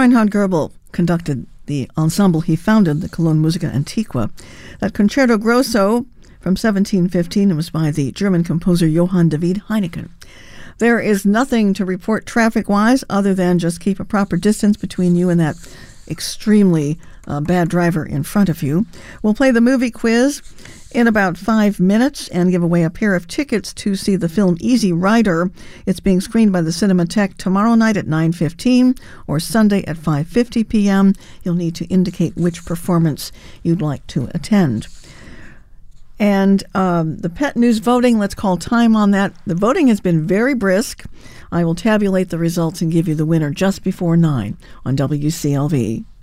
Reinhard Goebel conducted the ensemble he founded, the Cologne Musica Antiqua. That Concerto Grosso from 1715 was by the German composer Johann David Heineken. There is nothing to report traffic-wise other than just keep a proper distance between you and that extremely bad driver in front of you. We'll play the movie quiz in about 5 minutes and give away a pair of tickets to see the film Easy Rider. It's being screened by the Cinematheque tomorrow night at 9:15 or Sunday at 5:50 p.m. You'll need to indicate which performance you'd like to attend. And the pet news voting, let's call time on that. The voting has been very brisk. I will tabulate the results and give you the winner just before 9 on WCLV.